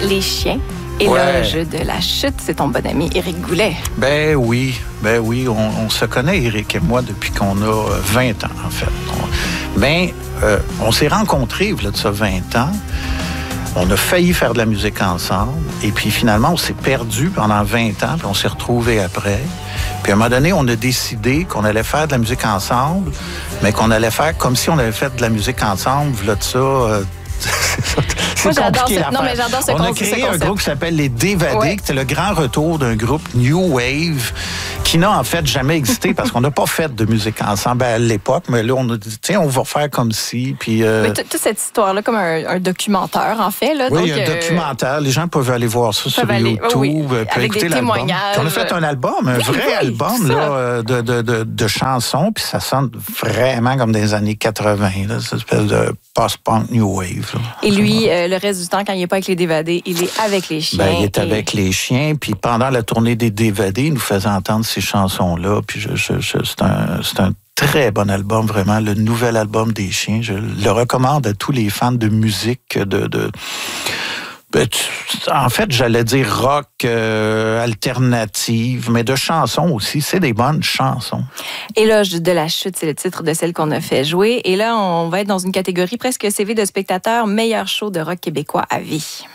Les Chiens. Éloge de la chute, c'est ton bon ami Éric Goulet. Ben oui, on se connaît, Éric et moi, depuis qu'on a 20 ans, en fait. On s'est rencontrés, il y a de ça 20 ans. On a failli faire de la musique ensemble. Et puis, finalement, on s'est perdu pendant 20 ans, puis on s'est retrouvés après. Puis, à un moment donné, on a décidé qu'on allait faire de la musique ensemble, mais qu'on allait faire comme si on avait fait de la musique ensemble, là de ça... C'est compliqué l'affaire. Non, mais j'adore ce concept. On a créé un groupe qui s'appelle Les Dévadés, qui c'est le grand retour d'un groupe New Wave qui n'a en fait jamais existé parce qu'on n'a pas fait de musique ensemble à l'époque, mais là, on a dit, tiens, on va faire comme si. Puis, mais toute cette histoire-là, comme un documentaire, en fait. Là, oui, donc, un documentaire. Les gens peuvent aller voir ça sur YouTube. Oui, avec des témoignages. On a fait un album, un vrai album là, de chansons, puis ça sonne vraiment comme des années 80, là, cette espèce de post-punk New Wave. Là. Et lui, le reste du temps, quand il n'est pas avec les Dévadés, il est avec les chiens. Il est avec les chiens. Puis pendant la tournée des Dévadés, il nous faisait entendre ces chansons-là. Puis c'est un très bon album, vraiment. Le nouvel album des chiens. Je le recommande à tous les fans de musique, en fait, j'allais dire rock alternative, mais de chansons aussi. C'est des bonnes chansons. Éloge de la chute, c'est le titre de celle qu'on a fait jouer. Et là, on va être dans une catégorie presque CV de spectateurs, meilleur show de rock québécois à vie.